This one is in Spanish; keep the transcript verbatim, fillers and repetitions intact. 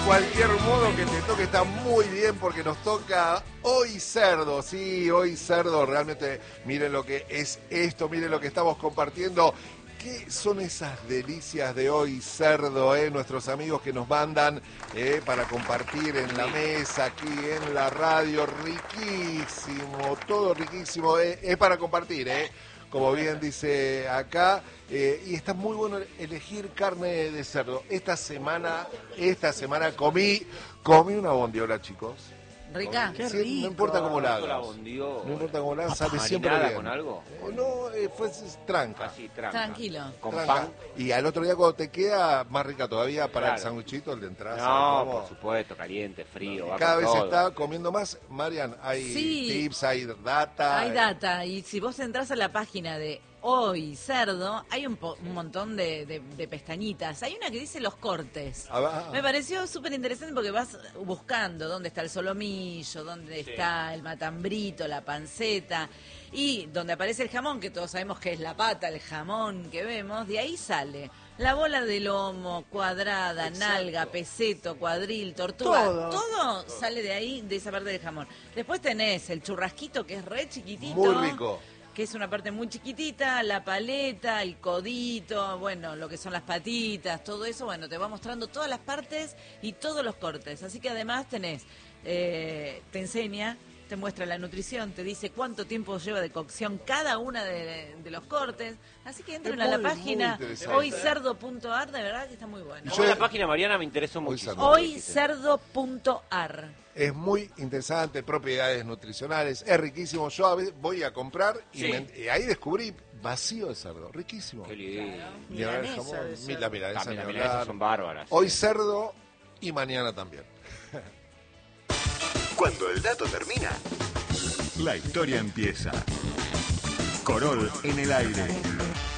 cualquier modo que te toque está muy bien porque nos toca hoy cerdo, sí, hoy cerdo, realmente miren lo que es esto, miren lo que estamos compartiendo. ¿Qué son esas delicias de hoy cerdo, eh? Nuestros amigos que nos mandan eh, para compartir en la mesa, aquí en la radio, riquísimo, todo riquísimo, eh, es para compartir, ¿eh? Como bien dice acá, eh, y está muy bueno elegir carne de cerdo. Esta semana, esta semana comí, comí una bondiola, chicos. Rica. Qué rico. Sí, no importa cómo la hagas. No importa cómo la hagas, sabe siempre bien. ¿Con algo? Eh, no, eh, fue tranca. Así, tranca. Tranquilo. Con Tranca. pan. Y al otro día cuando te queda, más rica todavía para Claro. el sanguchito, el de entrada. No, por supuesto, caliente, frío. va Cada con vez se todo. está comiendo más. Marian, hay Sí. tips, hay data. Hay data, y si vos entras a la página de Hoy Cerdo, hay un, po- un montón de, de- de pestañitas. Hay una que dice los cortes. Ah, va. Me pareció súper interesante porque vas buscando dónde está el solomillo, dónde Sí. está el matambrito, la panceta, y donde aparece el jamón, que todos sabemos que es la pata, el jamón que vemos, de ahí sale la bola de lomo, cuadrada, Exacto. nalga, peseto, cuadril, tortuga, Todo. todo sale de ahí, de esa parte del jamón. Después tenés el churrasquito, que es re chiquitito. Muy rico. Que es una parte muy chiquitita, la paleta, el codito, bueno, lo que son las patitas, todo eso, bueno, te va mostrando todas las partes y todos los cortes. Así que además tenés, eh, te enseña, te muestra la nutrición, te dice cuánto tiempo lleva de cocción cada una de, de los cortes. Así que entren Es a la muy, muy página interesante. hoy cerdo punto ar, de verdad que está muy bueno. Yo la página, Mariana, me interesó Hoy muchísimo. cerdo. hoy cerdo punto ar. Es muy interesante, propiedades nutricionales, es riquísimo. Yo a veces voy a comprar y, Sí. me- y ahí descubrí vacío de cerdo, riquísimo. Qué lindo. Y ahora el Milanesa jamón, de mi- cerdo. la milanesa También ni las hablar. milanesas son bárbaras. Hoy cerdo y mañana también. Cuando el dato termina, la historia empieza. Corol en el aire.